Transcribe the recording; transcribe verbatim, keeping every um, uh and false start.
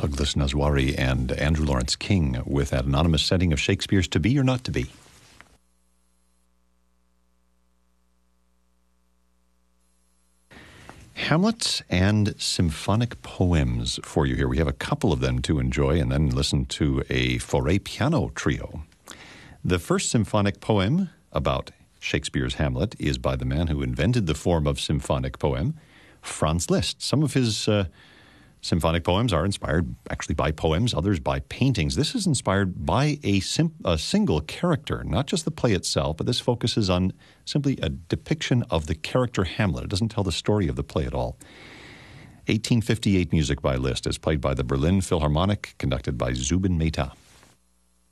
Douglas Nazwari and Andrew Lawrence King with that anonymous setting of Shakespeare's To Be or Not to Be. Hamlet and symphonic poems for you here. We have a couple of them to enjoy and then listen to a Fauré piano trio. The first symphonic poem about Shakespeare's Hamlet is by the man who invented the form of symphonic poem, Franz Liszt. Some of his uh, symphonic poems are inspired actually by poems, others by paintings. This is inspired by a, sim- a single character, not just the play itself, but this focuses on simply a depiction of the character Hamlet. It doesn't tell the story of the play at all. eighteen fifty-eight music by Liszt is played by the Berlin Philharmonic, conducted by Zubin Mehta.